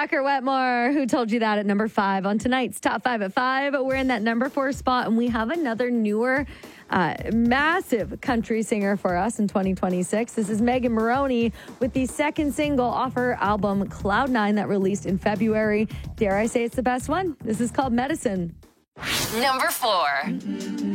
Tucker Wetmore, Who Told You That, at number 5 on tonight's Top 5 at 5. We're in that number 4 spot, and we have another newer, massive country singer for us in 2026. This is Megan Moroney with the second single off her album Cloud9 that released in February. Dare I say it's the best one? This is called Medicine. Number 4.